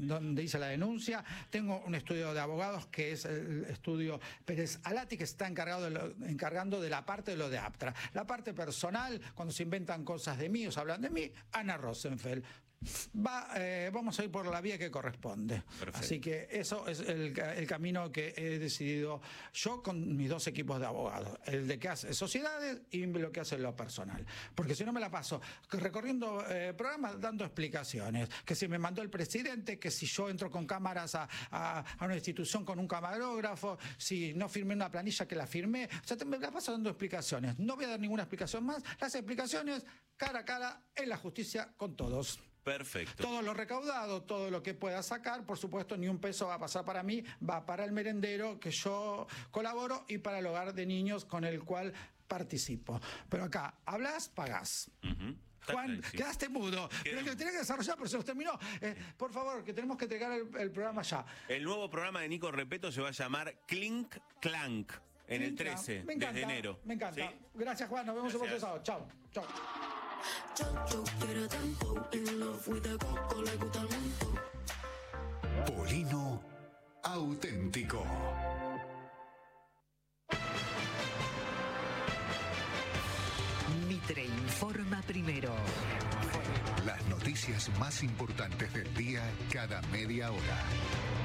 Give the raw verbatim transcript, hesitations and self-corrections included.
donde hice la denuncia. Tengo un estudio de abogados que es el estudio Pérez Alati, que se está encargado de lo, encargando de la parte de lo de Aptra. La parte personal, cuando se inventan cosas de mí o se hablan de mí, Ana Rosenfeld. Va, eh, vamos a ir por la vía que corresponde. Perfecto. Así que eso es el, el camino que he decidido yo con mis dos equipos de abogados, el de que hace sociedades y lo que hace lo personal, porque si no me la paso recorriendo eh, programas dando explicaciones, que si me mandó el presidente, que si yo entro con cámaras a, a, a una institución con un camarógrafo, si no firmé una planilla que la firmé, o sea, te, me la paso dando explicaciones. No voy a dar ninguna explicación más, las explicaciones cara a cara en la justicia con todos. Perfecto. Todo lo recaudado, todo lo que pueda sacar, por supuesto, ni un peso va a pasar para mí, va para el merendero que yo colaboro y para el hogar de niños con el cual participo. Pero acá, hablas, pagás. Uh-huh. Juan, quedaste mudo. Pero que tenés que desarrollar, pero se nos terminó. Eh, por favor, que tenemos que entregar el, el programa ya. El nuevo programa de Nico Repetto se va a llamar Clink Clank. En el trece de enero. Me encanta. ¿Sí? Gracias, Juan. Nos vemos el próximo sábado. Chao. Chao. Polino auténtico. Mitre informa primero. Las noticias más importantes del día cada media hora.